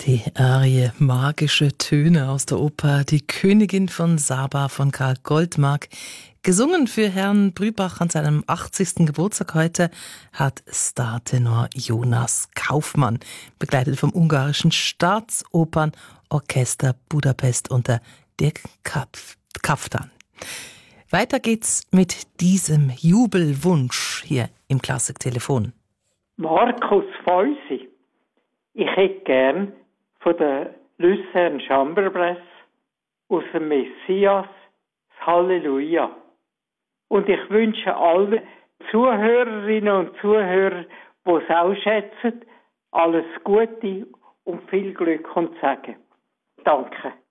Die Arie Magische Töne aus der Oper Die Königin von Saba von Karl Goldmark. Gesungen für Herrn Brübach an seinem 80. Geburtstag heute hat Startenor Jonas Kaufmann, begleitet vom ungarischen Staatsopernorchester Budapest unter Dirk Kaftan. Weiter geht's mit diesem Jubelwunsch hier im Klassiktelefon. Markus Feusi. Ich hätte gern von der Luzern Chamberbrass aus dem Messias das Halleluja. Und ich wünsche allen Zuhörerinnen und Zuhörern, die es auch schätzen, alles Gute und viel Glück und Segen. Danke.